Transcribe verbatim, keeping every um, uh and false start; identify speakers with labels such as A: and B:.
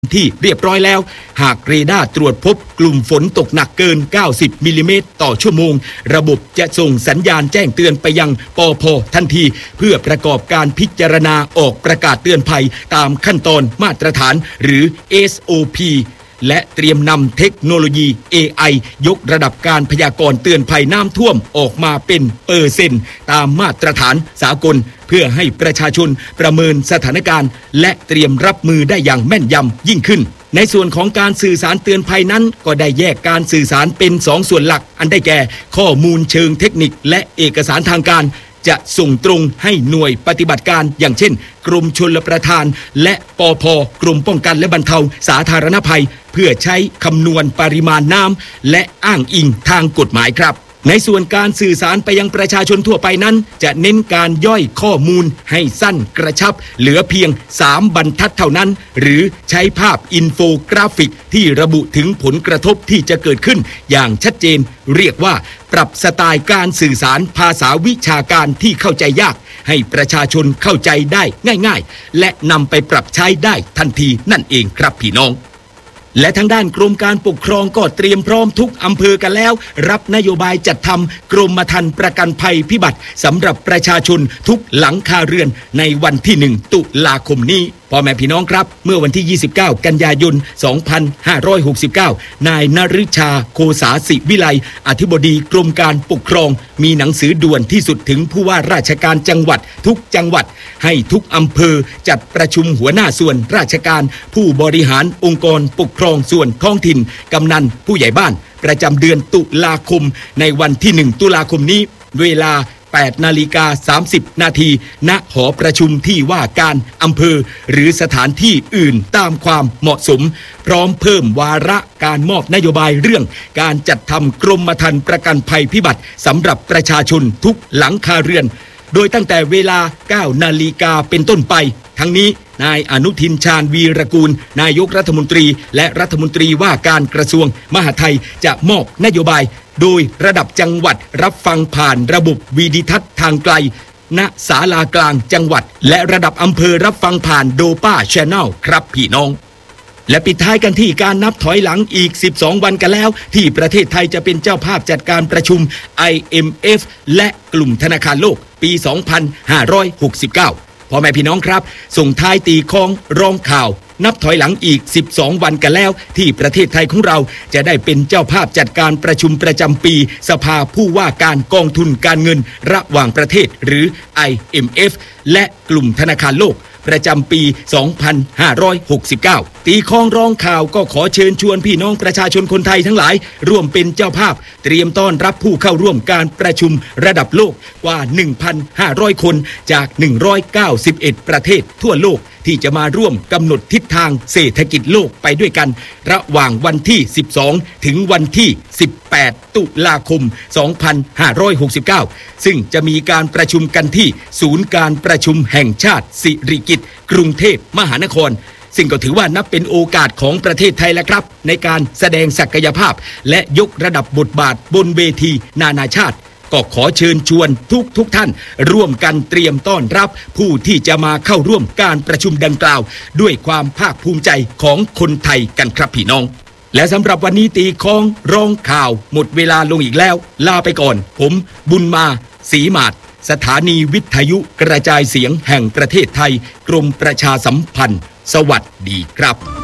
A: ที่เรียบร้อยแล้วหากเรดาร์ตรวจพบกลุ่มฝนตกหนักเกินเก้าสิบมิลลิเมตรต่อชั่วโมงระบบจะส่งสัญญาณแจ้งเตือนไปยังปภ.ทันทีเพื่อประกอบการพิจารณาออกประกาศเตือนภัยตามขั้นตอนมาตรฐานหรือ เอส โอ พี และเตรียมนำเทคโนโลยี เอ ไอ ยกระดับการพยากรณ์เตือนภัยน้ำท่วมออกมาเป็นเปอร์เซ็นต์ตามมาตรฐานสากลเพื่อให้ประชาชนประเมินสถานการณ์และเตรียมรับมือได้อย่างแม่นยำยิ่งขึ้นในส่วนของการสื่อสารเตือนภัยนั้นก็ได้แยกการสื่อสารเป็นสองส่วนหลักอันได้แก่ข้อมูลเชิงเทคนิคและเอกสารทางการจะส่งตรงให้หน่วยปฏิบัติการอย่างเช่นกรมชลประทานและปภ.กรมป้องกันและบรรเทาสาธารณภัยเพื่อใช้คำนวณปริมาณน้ำและอ้างอิงทางกฎหมายครับในส่วนการสื่อสารไปยังประชาชนทั่วไปนั้นจะเน้นการย่อยข้อมูลให้สั้นกระชับเหลือเพียงสามบรรทัดเท่านั้นหรือใช้ภาพอินโฟกราฟิกที่ระบุถึงผลกระทบที่จะเกิดขึ้นอย่างชัดเจนเรียกว่าปรับสไตล์การสื่อสารภาษาวิชาการที่เข้าใจยากให้ประชาชนเข้าใจได้ง่ายๆและนำไปปรับใช้ได้ทันทีนั่นเองครับพี่น้องและทางด้านกรมการปกครองก็เตรียมพร้อมทุกอำเภอกันแล้วรับนโยบายจัดทำกรมธรรม์ประกันภัยพิบัติสำหรับประชาชนทุกหลังคาเรือนในวันที่หนึ่งตุลาคมนี้พ่อแม่พี่น้องครับเมื่อวันที่ยี่สิบเก้ากันยายนสองพันห้าร้อยหกสิบเก้านายนฤชาโคสาสิวิไลอธิบดีกรมการปกครองมีหนังสือด่วนที่สุดถึงผู้ว่าราชการจังหวัดทุกจังหวัดให้ทุกอำเภอจัดประชุมหัวหน้าส่วนราชการผู้บริหารองค์กรปกครองส่วนท้องถิ่นกำนันผู้ใหญ่บ้านประจำเดือนตุลาคมในวันที่หนึ่งตุลาคมนี้เวลาแปดนาฬิกาสามสิบนาทีณหอประชุมที่ว่าการอำเภอหรือสถานที่อื่นตามความเหมาะสมพร้อมเพิ่มวาระการมอบนโยบายเรื่องการจัดทำกรมธรรม์ประกันภัยพิบัติสำหรับประชาชนทุกหลังคาเรือนโดยตั้งแต่เวลาเก้านาฬิกาเป็นต้นไปทั้งนี้นายอนุทินชาญวีรกูลนายกรัฐมนตรีและรัฐมนตรีว่าการกระทรวงมหาดไทยจะมอบนโยบายโดยระดับจังหวัดรับฟังผ่านระบบวีดิทัศน์ทางไกลณศาลากลางจังหวัดและระดับอำเภอรับฟังผ่านโดป้าแชนแนลครับพี่น้องและปิดท้ายกันที่การนับถอยหลังอีกสิบสองวันกันแล้วที่ประเทศไทยจะเป็นเจ้าภาพจัดการประชุม ไอ เอ็ม เอฟ และกลุ่มธนาคารโลกปีสองพันห้าร้อยหกสิบเก้าพ่อแม่พี่น้องครับส่งท้ายตีคล้องร้องข่าวนับถอยหลังอีกสิบสองวันกันแล้วที่ประเทศไทยของเราจะได้เป็นเจ้าภาพจัดการประชุมประจำปีสภาผู้ว่าการกองทุนการเงินระหว่างประเทศหรือ ไอ เอ็ม เอฟ และกลุ่มธนาคารโลกประจำปีสองพันห้าร้อยหกสิบเก้าตีคล้องร้องข่าวก็ขอเชิญชวนพี่น้องประชาชนคนไทยทั้งหลายร่วมเป็นเจ้าภาพเตรียมต้อนรับผู้เข้าร่วมการประชุมระดับโลกกว่า หนึ่งพันห้าร้อย คนจากหนึ่งร้อยเก้าสิบเอ็ดประเทศทั่วโลกที่จะมาร่วมกำหนดทิศทางเศรษฐกิจโลกไปด้วยกันระหว่างวันที่สิบสองถึงวันที่สิบแปดตุลาคมสองพันห้าร้อยหกสิบเก้าซึ่งจะมีการประชุมกันที่ศูนย์การประชุมแห่งชาติสิริกิติ์กรุงเทพมหานครซึ่งก็ถือว่านับเป็นโอกาสของประเทศไทยแล้วครับในการแสดงศักยภาพและยกระดับบทบาทบนเวทีนานาชาติก็ขอเชิญชวนทุกทุกท่านร่วมกันเตรียมต้อนรับผู้ที่จะมาเข้าร่วมการประชุมดังกล่าวด้วยความภาคภูมิใจของคนไทยกันครับพี่น้องและสำหรับวันนี้ตีคล้องร้องข่าวหมดเวลาลงอีกแล้วลาไปก่อนผมบุญมาศรีมาศสถานีวิทยุกระจายเสียงแห่งประเทศไทยกรมประชาสัมพันธ์สวัสดีครับ